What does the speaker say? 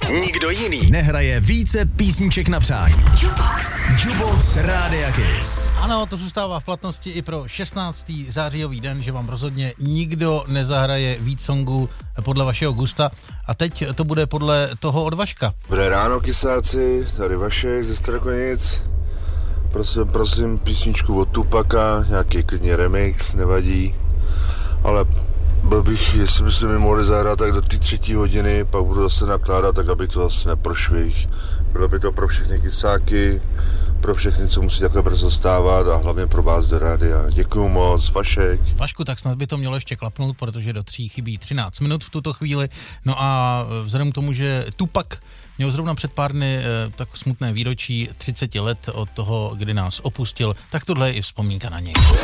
Nikdo jiný nehraje více písniček na přání. Jukebox Rádia Kiss. Ano, to zůstává v platnosti i pro 16. zářijový den, že vám rozhodně nikdo nezahraje víc songů podle vašeho gusta. A teď to bude podle toho od Vaška. Dobré ráno, kysáci, tady Vašek ze Strakonic. Prosím písničku od Tupaka, nějaký klidně remix, nevadí. Ale byl bych, jestli byste mi mohli zahrát tak do té 3. hodiny, pak budu zase nakládat, tak aby to zase neprošvih. Bylo by to pro všechny kysáky, pro všechny, co musí takhle brzo stávat a hlavně pro vás do rádia. Děkuju moc, Vašek. Vašku, tak snad by to mělo ještě klapnout, protože do 3 chybí 13 minut v tuto chvíli. No a vzhledem k tomu, že Tupak měl zrovna před pár dny tak smutné výročí 30 let od toho, kdy nás opustil, tak tohle je i vzpomínka na něj.